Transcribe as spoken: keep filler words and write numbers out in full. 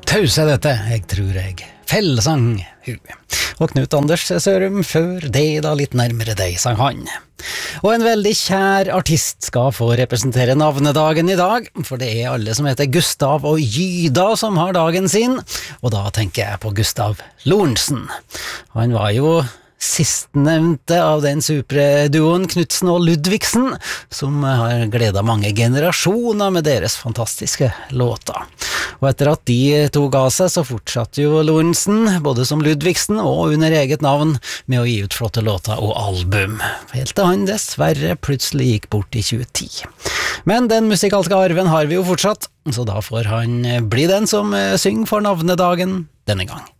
Pause dette, jeg tror jeg. Fellesang, hu. Og Knut Anders Sørum, før det da litt nærmere deg, sang han. Og en veldig kjær artist skal få representere navnedagen i dag, for det er alle som heter Gustav og Gyda som har dagen sin, og da tenker jeg på Gustav Lorentzen. Han var jo sistnevnte av den superduoen Knudsen og Ludvigsen, som har gledet mange generasjoner med deres fantastiske låter. Og etter at de to ga seg, så fortsatte jo Lorentzen, både som Ludvigsen og under eget navn, med å gi ut flotte låter og album. Helt til han dessverre plutselig gikk bort i tjue ti. Men den musikalske arven har vi jo fortsatt, så da får han bli den som synger for navnedagen denne gang.